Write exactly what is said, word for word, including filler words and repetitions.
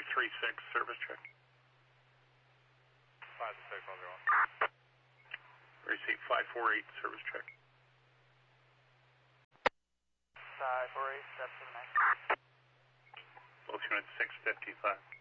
five three six, service check. five six, I'll go on. Receive five four eight, service check. five four eight, step to the next. Both units six fifty-five.